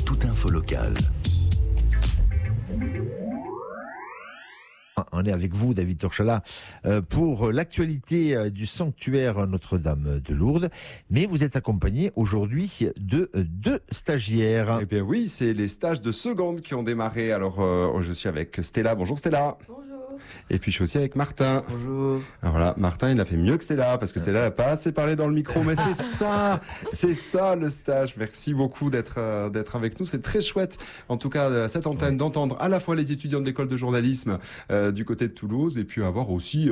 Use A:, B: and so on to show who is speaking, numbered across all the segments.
A: toute info locale.
B: On est avec vous, David Torchala, pour l'actualité du sanctuaire Notre-Dame de Lourdes. Mais vous êtes accompagné aujourd'hui de deux stagiaires.
C: Eh bien oui, c'est les stages de seconde qui ont démarré. Alors, je suis avec Stella. Bonjour Stella.
D: Bonjour.
C: Et puis je suis aussi avec Martin.
D: Bonjour.
C: Alors voilà, Martin, il a fait mieux que Stella, parce que Stella n'a pas assez parlé dans le micro. Mais c'est ça le stage. Merci beaucoup d'être avec nous. C'est très chouette, en tout cas, cette antenne, d'entendre à la fois les étudiants de l'école de journalisme du côté de Toulouse, et puis avoir aussi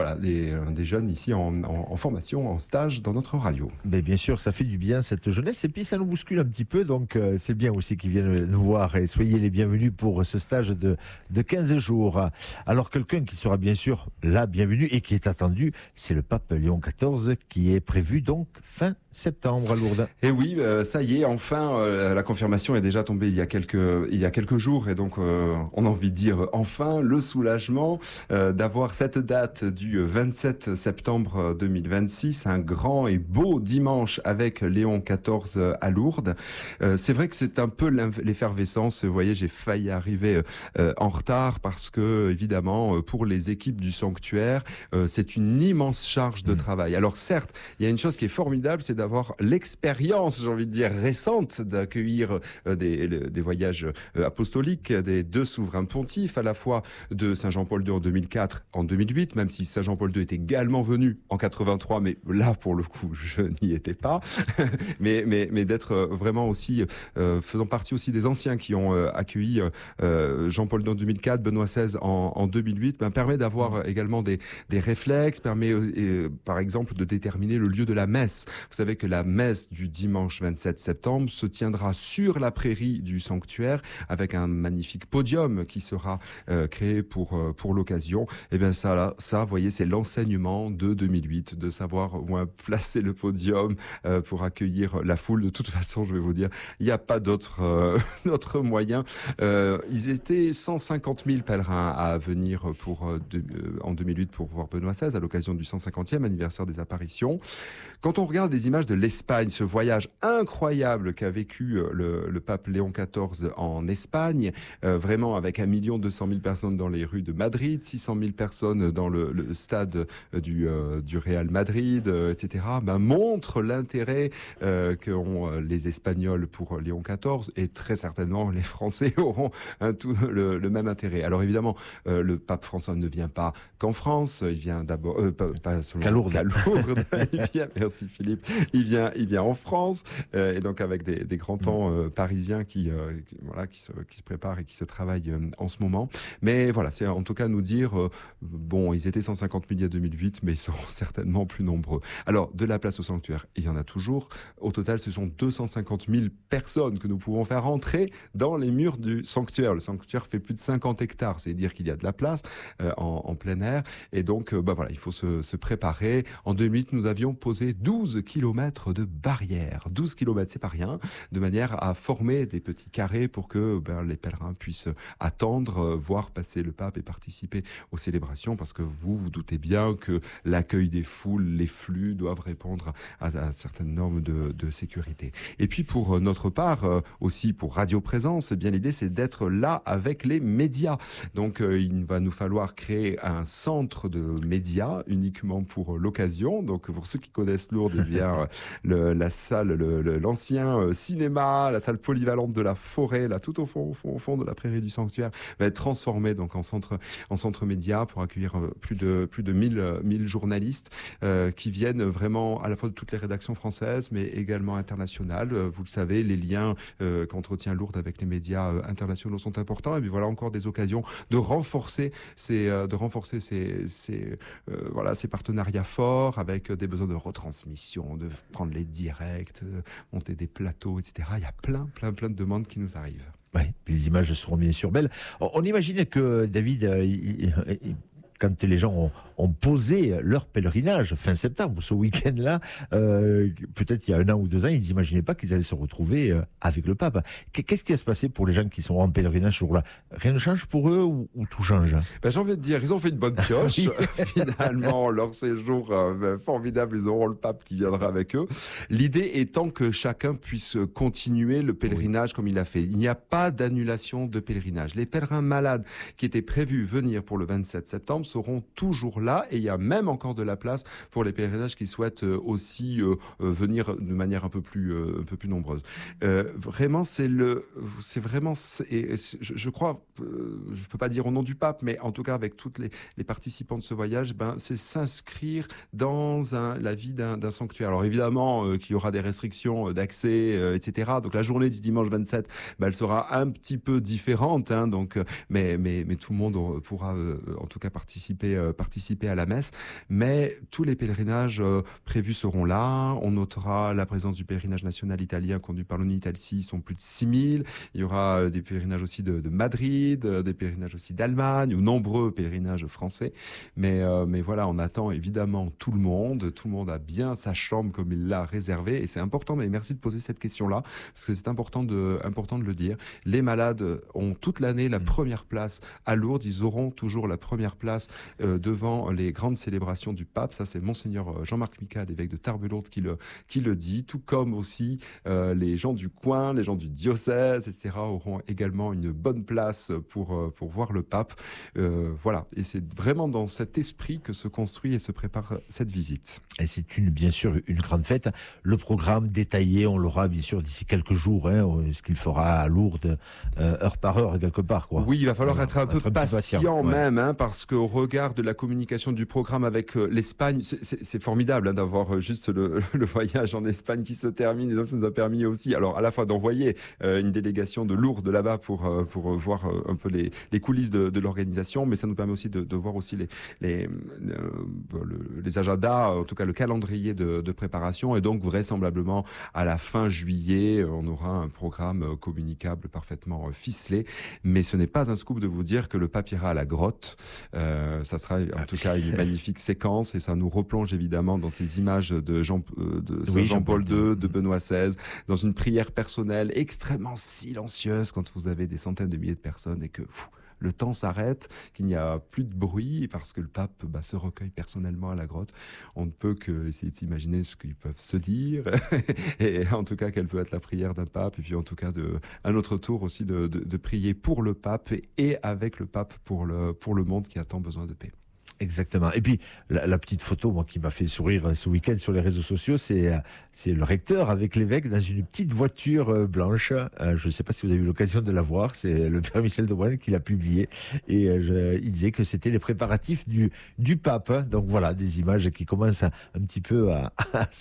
C: des jeunes ici en formation, en stage dans notre radio.
B: Mais bien sûr, ça fait du bien cette jeunesse, et puis ça nous bouscule un petit peu, donc c'est bien aussi qu'ils viennent nous voir, et soyez les bienvenus pour ce stage de 15 jours. Alors quelqu'un qui sera bien sûr là, bienvenu, et qui est attendu, c'est le pape Léon XIV, qui est prévu donc fin septembre à Lourdes.
C: Et oui, ça y est, enfin, la confirmation est déjà tombée il y a quelques jours, et donc on a envie de dire enfin le soulagement d'avoir cette date du 27 septembre 2026, un grand et beau dimanche avec Léon XIV à Lourdes. C'est vrai que c'est un peu l'effervescence. Vous voyez, j'ai failli arriver en retard parce que, évidemment, pour les équipes du sanctuaire, c'est une immense charge de travail. Alors certes, il y a une chose qui est formidable, c'est d'avoir l'expérience, j'ai envie de dire, récente d'accueillir des voyages apostoliques des deux souverains pontifes, à la fois de Saint Jean-Paul II en 2004, en 2008, même si Saint Jean-Paul II est également venu en 83, mais là, pour le coup, je n'y étais pas. mais d'être vraiment aussi, faisant partie aussi des anciens qui ont accueilli Jean-Paul II en 2004, Benoît XVI en 2008, permet d'avoir également des réflexes, permet par exemple de déterminer le lieu de la messe. Vous savez que la messe du dimanche 27 septembre se tiendra sur la prairie du sanctuaire avec un magnifique podium qui sera créé pour l'occasion. Et bien ça, vous voyez, c'est l'enseignement de 2008, de savoir au moins placer le podium pour accueillir la foule. De toute façon, je vais vous dire, il n'y a pas d'autre moyen. Ils étaient 150 000 pèlerins à venir en 2008 pour voir Benoît XVI à l'occasion du 150e anniversaire des apparitions. Quand on regarde des images de l'Espagne, ce voyage incroyable qu'a vécu le pape Léon XIV en Espagne, vraiment avec 1 200 000 personnes dans les rues de Madrid, 600 000 personnes dans le stade du Real Madrid, etc., montre l'intérêt qu'ont les Espagnols pour Léon XIV, et très certainement les Français auront le même intérêt. Alors évidemment, le pape François ne vient pas qu'en France, il vient d'abord pas seulement
B: qu'à Lourdes.
C: Il vient, merci Philippe, il vient en France, et donc avec des grands temps parisiens qui se préparent et qui se travaillent en ce moment. Mais voilà, c'est en tout cas nous dire ils étaient 150 000 il y a 2008, mais ils seront certainement plus nombreux. Alors de la place au sanctuaire, il y en a toujours. Au total, ce sont 250 000 personnes que nous pouvons faire entrer dans les murs du sanctuaire. Le sanctuaire fait plus de 50 hectares, c'est dire qu'il y a de la place en plein air, et donc il faut se préparer. En 2008, nous avions posé 12 kilomètres de barrières. 12 kilomètres, c'est pas rien, de manière à former des petits carrés pour que les pèlerins puissent attendre, voir passer le pape et participer aux célébrations, parce que vous doutez bien que l'accueil des foules, les flux doivent répondre à certaines normes de sécurité. Et puis pour notre part, aussi pour Radio Présence, l'idée c'est d'être là avec les médias. Donc il va nous falloir créer un centre de médias uniquement pour l'occasion. Donc pour ceux qui connaissent Lourdes, la salle, l'ancien cinéma, la salle polyvalente de la forêt, là tout au fond de la prairie du sanctuaire, va être transformée donc en centre média pour accueillir plus de 1000 journalistes qui viennent vraiment à la fois de toutes les rédactions françaises, mais également internationales. Vous le savez, les liens qu'entretient Lourdes avec les médias internationaux sont importants. Et puis voilà encore des occasions de renforcer ces partenariats forts avec des besoins de retransmission, de prendre les directs, monter des plateaux, etc. Il y a plein de demandes qui nous arrivent.
B: Oui, les images seront bien sûr belles. On imagine que David, quand les gens ont posé leur pèlerinage fin septembre, ce week-end-là, peut-être il y a 1 an ou 2 ans, ils n'imaginaient pas qu'ils allaient se retrouver avec le pape. Qu'est-ce qui va se passer pour les gens qui sont en pèlerinage ce jour-là? Rien ne change pour eux ou tout change?
C: J'ai envie de dire, ils ont fait une bonne pioche. Finalement, leur séjour formidable, ils auront le pape qui viendra avec eux. L'idée étant que chacun puisse continuer le pèlerinage comme il a fait. Il n'y a pas d'annulation de pèlerinage. Les pèlerins malades qui étaient prévus venir pour le 27 septembre seront toujours là, et il y a même encore de la place pour les pèlerinages qui souhaitent aussi venir de manière un peu plus nombreuse. Vraiment, je crois, je peux pas dire au nom du pape, mais en tout cas avec toutes les participants de ce voyage, c'est s'inscrire dans la vie d'un sanctuaire. Alors évidemment qu'il y aura des restrictions d'accès, etc. Donc la journée du dimanche 27, elle sera un petit peu différente, hein, donc mais tout le monde pourra en tout cas participer à la messe. Mais tous les pèlerinages prévus seront là. On notera la présence du pèlerinage national italien conduit par l'Unitalsi, ils sont plus de 6000. Il y aura des pèlerinages aussi de Madrid, des pèlerinages aussi d'Allemagne, ou nombreux pèlerinages français. Mais voilà, on attend évidemment tout le monde. Tout le monde a bien sa chambre comme il l'a réservé, et c'est important. Mais merci de poser cette question-là, parce que c'est important de le dire. Les malades ont toute l'année la première place à Lourdes. Ils auront toujours la première place devant les grandes célébrations du pape. Ça, c'est Monseigneur Jean-Marc Miccal, évêque de Tarbes-Lourdes, qui le dit. Tout comme aussi les gens du coin, les gens du diocèse, etc. auront également une bonne place pour voir le pape. Voilà. Et c'est vraiment dans cet esprit que se construit et se prépare cette visite.
B: Et c'est bien sûr une grande fête. Le programme détaillé, on l'aura bien sûr d'ici quelques jours, ce qu'il fera à Lourdes, heure par heure, quelque part, quoi.
C: Oui, il va falloir être un peu patient
B: ouais.
C: même, parce qu'au regard de la communication du programme avec l'Espagne, c'est formidable d'avoir juste le voyage en Espagne qui se termine. Et donc ça nous a permis aussi, alors à la fois d'envoyer une délégation de Lourdes là-bas pour voir un peu les coulisses de l'organisation, mais ça nous permet aussi de voir aussi les agendas, en tout cas le calendrier de préparation. Et donc vraisemblablement à la fin juillet, on aura un programme communicable parfaitement ficelé. Mais ce n'est pas un scoop de vous dire que le pape ira à la grotte. Ça sera en tout cas une magnifique séquence, et ça nous replonge évidemment dans ces images de Saint Jean-Paul II, de Benoît XVI, dans une prière personnelle extrêmement silencieuse quand vous avez des centaines de milliers de personnes et que le temps s'arrête, qu'il n'y a plus de bruit parce que le pape se recueille personnellement à la grotte. On ne peut que essayer de s'imaginer ce qu'ils peuvent se dire et en tout cas quelle peut être la prière d'un pape, et puis en tout cas un autre tour aussi de prier pour le pape et avec le pape pour le monde qui a tant besoin de paix.
B: Exactement. Et puis, la petite photo, moi, qui m'a fait sourire ce week-end sur les réseaux sociaux, c'est le recteur avec l'évêque dans une petite voiture blanche. Je ne sais pas si vous avez eu l'occasion de la voir. C'est le père Michel de Bruyne qui l'a publié. Et il disait que c'était les préparatifs du pape. Donc voilà, des images qui commencent un petit peu à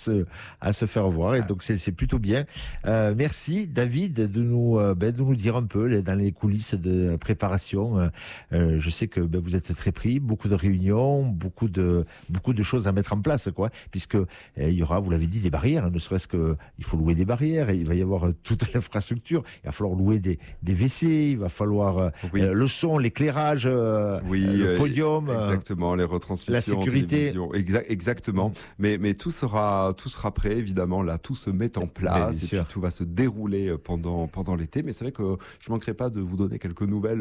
B: se faire voir. Et donc, c'est plutôt bien. Merci, David, de nous dire un peu dans les coulisses de préparation. Je sais que vous êtes très pris, beaucoup de réunions, beaucoup de choses à mettre en place, quoi, puisque il y aura, vous l'avez dit, des barrières, ne serait-ce que il faut louer des barrières, et il va y avoir toute l'infrastructure, il va falloir louer des WC, il va falloir le son, l'éclairage, le podium,
C: exactement, les retransmissions,
B: la sécurité,
C: exactement. Mais tout sera prêt, évidemment. Là, tout se met en place, et puis tout va se dérouler pendant l'été. Mais c'est vrai que je manquerai pas de vous donner quelques nouvelles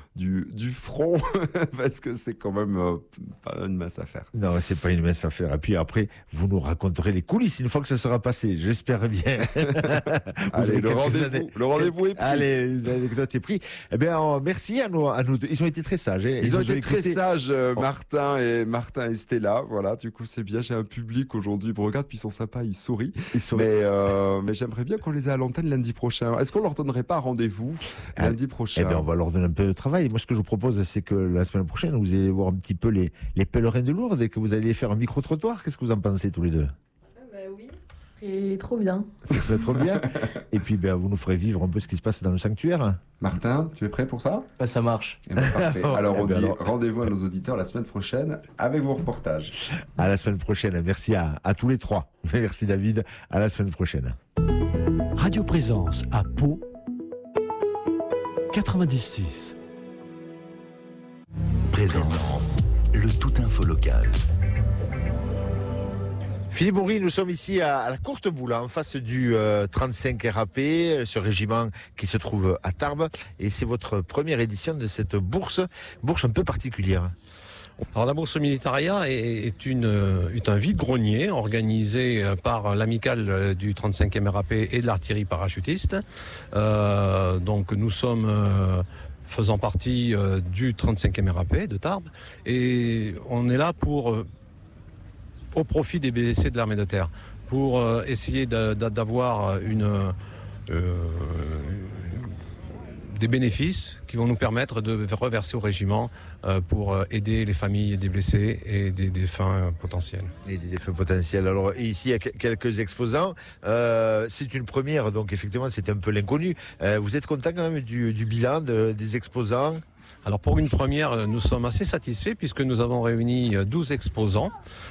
C: du front parce que c'est quand même pas une mince affaire.
B: Non, c'est pas une mince affaire. Et puis après, vous nous raconterez les coulisses une fois que ça sera passé. J'espère bien.
C: Allez, le rendez-vous est pris.
B: Allez, l'anecdote est pris. Eh bien, merci à nous deux. Ils ont été très sages.
C: Ils ont été très sages, Martin et Stella. Voilà, du coup, c'est bien. J'ai un public aujourd'hui, ils me regardent, puis ils sont sympas, ils sourient. Mais j'aimerais bien qu'on les ait à l'antenne lundi prochain. Est-ce qu'on leur donnerait pas rendez-vous lundi prochain?
B: Eh bien, on va leur donner un peu de travail. Moi, ce que je vous propose, c'est que la semaine prochaine, vous allez voir un petit peu les pèlerins de Lourdes et que vous allez faire un micro-trottoir. Qu'est-ce que vous en pensez tous les deux?
A: Oui, c'est trop bien.
B: Ça serait trop bien. Et puis, vous nous ferez vivre un peu ce qui se passe dans le sanctuaire.
C: Martin, tu es prêt pour ça?
D: Ça marche.
C: Parfait. Alors, on dit rendez-vous à nos auditeurs la semaine prochaine avec vos reportages.
B: À la semaine prochaine. Merci à tous les trois. Merci David. À la semaine prochaine.
E: Radio Présence à Pau 96.
F: Présence.
E: le tout info local.
B: Philippe Bourri, nous sommes ici à la Courte Boule, en face du 35 RAP, ce régiment qui se trouve à Tarbes. Et c'est votre première édition de cette bourse un peu particulière.
D: Alors la bourse militaria est un vide-grenier organisé par l'amicale du 35e RAP et de l'artillerie parachutiste. Donc nous sommes faisant partie du 35e RAP de Tarbes et on est là au profit des BDC de l'armée de terre pour essayer d'avoir des bénéfices qui vont nous permettre de reverser au régiment pour aider les familles des blessés et des défunts potentiels.
B: Et des défunts potentiels. Alors ici, il y a quelques exposants. C'est une première, donc effectivement, c'est un peu l'inconnu. Vous êtes content quand même du bilan des exposants ?
D: Alors pour une première, nous sommes assez satisfaits puisque nous avons réuni 12 exposants.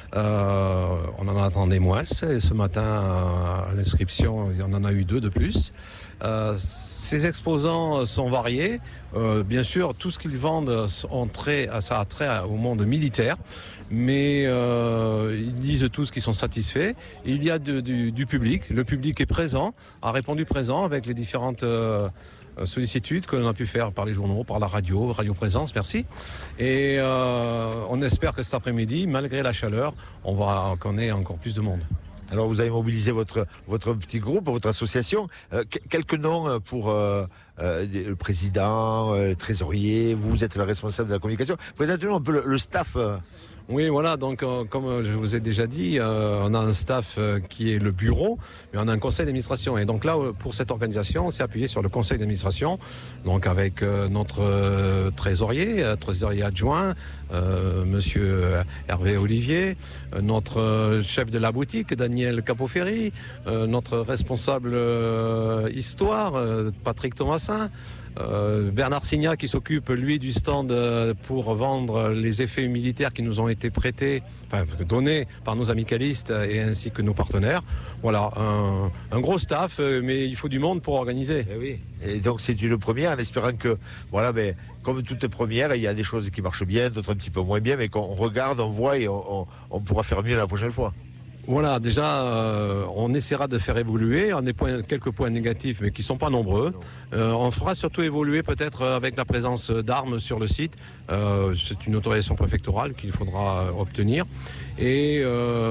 D: On en attendait moins. Et ce matin, à l'inscription, on en a eu 2 de plus. Ces exposants sont variés. Bien sûr, tout ce qu'ils vendent ça a trait au monde militaire. Mais ils disent tous qu'ils sont satisfaits. Il y a du public. Le public est présent, a répondu présent avec les différentes sollicitudes que l'on a pu faire par les journaux, par la Radio Présence, merci. Et on espère que cet après-midi, malgré la chaleur, qu'on ait encore plus de monde.
B: Alors vous avez mobilisé votre petit groupe, votre association. Quelques noms pour le président, le trésorier, vous êtes le responsable de la communication. Présentez-nous un peu le staff.
D: Oui, voilà, donc comme je vous ai déjà dit, on a un staff qui est le bureau, mais on a un conseil d'administration. Et donc là, pour cette organisation, on s'est appuyé sur le conseil d'administration, donc avec notre trésorier adjoint, monsieur Hervé Olivier, notre chef de la boutique, Daniel Capoferri, notre responsable histoire, Patrick Thomasin, Bernard Signa qui s'occupe lui du stand pour vendre les effets militaires qui nous ont été donnés par nos amicalistes et ainsi que nos partenaires. Voilà, un gros staff, mais il faut du monde pour organiser.
B: Et oui. Et donc c'est une première en espérant que, voilà, comme toute première, il y a des choses qui marchent bien, d'autres un petit peu moins bien, mais qu'on regarde, on voit et on pourra faire mieux la prochaine fois.
D: Voilà, déjà, on essaiera de faire évoluer. On a quelques points négatifs, mais qui ne sont pas nombreux. On fera surtout évoluer peut-être avec la présence d'armes sur le site. C'est une autorisation préfectorale qu'il faudra obtenir. Et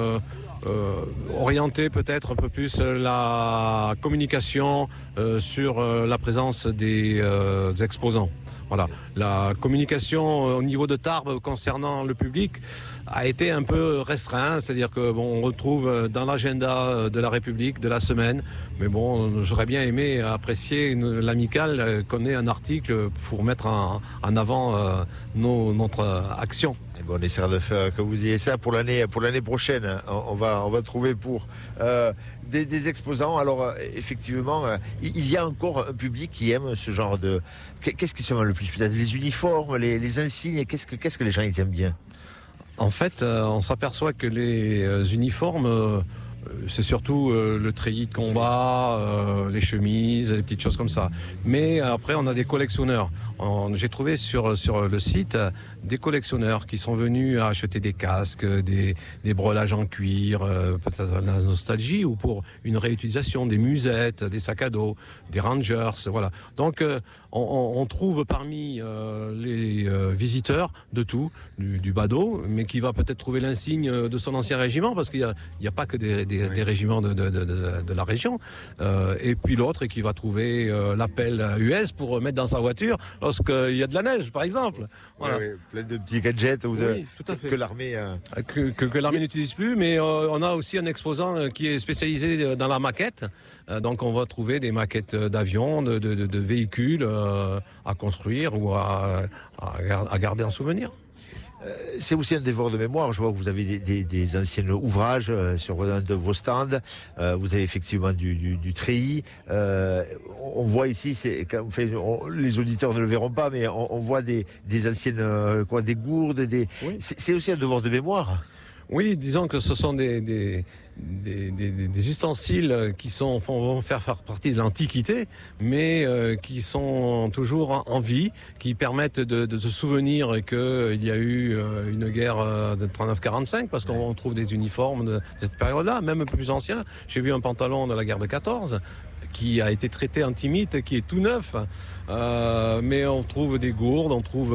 D: orienter peut-être un peu plus la communication sur la présence des exposants. Voilà, la communication au niveau de Tarbes concernant le public a été un peu restreint, c'est-à-dire que on retrouve dans l'agenda de la République de la semaine, mais j'aurais bien aimé apprécier l'amicale qu'on ait un article pour mettre en avant notre action.
B: On essaiera de faire que vous ayez ça pour l'année prochaine. On va trouver pour des exposants. Alors effectivement, il y a encore un public qui aime ce genre de. Qu'est-ce qui se vend le plus? Peut-être les uniformes, les insignes. Qu'est-ce que les gens ils aiment bien?
D: En fait, on s'aperçoit que les uniformes, c'est surtout le treillis de combat, les chemises, les petites choses comme ça. Mais après, on a des collectionneurs. J'ai trouvé sur le site des collectionneurs qui sont venus à acheter des casques, des brelages en cuir, peut-être la nostalgie, ou pour une réutilisation, des musettes, des sacs à dos, des Rangers, voilà. Donc, on trouve parmi les visiteurs de tout, du badaud, mais qui va peut-être trouver l'insigne de son ancien régiment, parce qu'il n'y a pas que des régiments de la région. Et puis l'autre, qui va trouver l'appel US pour mettre dans sa voiture lorsqu'il y a de la neige, par exemple. Voilà.
B: Oui, plein de petits gadgets
D: tout à fait.
B: Que l'armée
D: que l'armée n'utilise plus, mais on a aussi un exposant qui est spécialisé dans la maquette. Donc on va trouver des maquettes d'avions, de véhicules à construire ou à garder en souvenir.
B: C'est aussi un dévore de mémoire. Je vois que vous avez des anciens ouvrages sur un de vos stands. Vous avez effectivement du treillis. On voit ici, les auditeurs ne le verront pas, mais on voit des anciennes des gourdes.
D: Oui.
B: C'est aussi un devoir de mémoire.
D: Oui, disons que ce sont des ustensiles qui vont faire partie de l'Antiquité, mais qui sont toujours en vie, qui permettent de se souvenir qu'il y a eu une guerre de 39-45, parce qu'on trouve des uniformes de cette période-là, même un peu plus anciens. J'ai vu un pantalon de la guerre de 14 qui a été traité antimite, qui est tout neuf, mais on trouve des gourdes, on trouve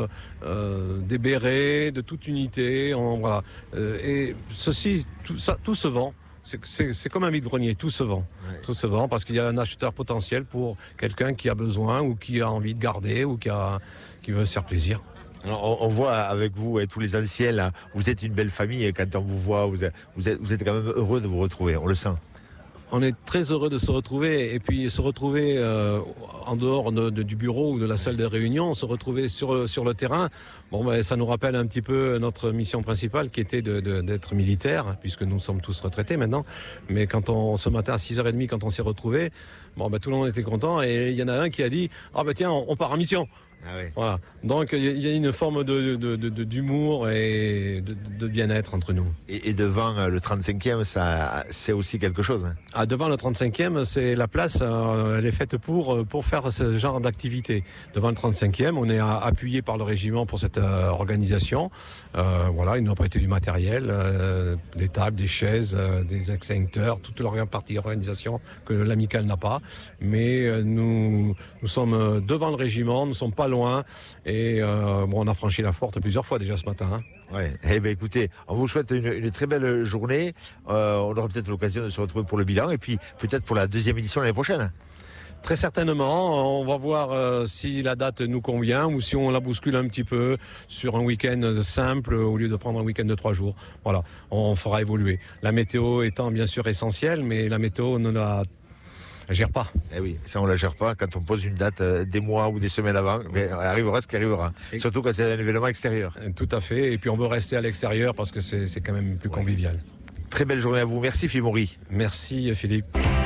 D: des bérets de toute unité, voilà. Et ceci, tout se vend. C'est comme un vide-grenier, tout se vend. Ouais. Tout se vend parce qu'il y a un acheteur potentiel pour quelqu'un qui a besoin ou qui a envie de garder ou qui veut se faire plaisir.
B: Alors, on voit avec vous et tous les anciens, là, vous êtes une belle famille et quand on vous voit, vous êtes quand même heureux de vous retrouver, on le sent.
D: On est très heureux de se retrouver et puis se retrouver en dehors du bureau ou de la salle de réunion, se retrouver sur le terrain. Bon, ben, ça nous rappelle un petit peu notre mission principale qui était d'être militaire, puisque nous sommes tous retraités maintenant. Mais ce matin à 6h30, quand on s'est retrouvés, bon, ben, tout le monde était content et il y en a un qui a dit « Ah ben tiens, on part en mission ». Ah oui. Voilà. Donc il y a une forme d'humour et de bien-être entre nous.
B: Et devant le 35e, ça, c'est aussi quelque chose. Hein.
D: Ah, devant le 35e, c'est la place, elle est faite pour faire ce genre d'activité. Devant le 35e, on est appuyé par le régiment pour cette organisation. Voilà, ils nous ont prêté du matériel, des tables, des chaises, des extincteurs, toute leur partie organisation que l'amicale n'a pas. Mais nous sommes devant le régiment, nous ne sommes pas loin et on a franchi la porte plusieurs fois déjà ce matin. Hein.
B: Ouais. Eh ben écoutez, on vous souhaite une très belle journée. On aura peut-être l'occasion de se retrouver pour le bilan et puis peut-être pour la deuxième édition l'année prochaine.
D: Très certainement, on va voir si la date nous convient ou si on la bouscule un petit peu sur un week-end simple au lieu de prendre un week-end de 3 jours. Voilà, on fera évoluer. La météo étant bien sûr essentielle, mais la météo ne la gère pas.
B: Eh oui, ça on la gère pas quand on pose une date des mois ou des semaines avant, mais arrivera ce qui arrivera. Surtout quand c'est un événement extérieur.
D: Tout à fait, et puis on veut rester à l'extérieur parce que c'est quand même plus convivial.
B: Très belle journée à vous, merci Philippe Maury.
D: Merci Philippe.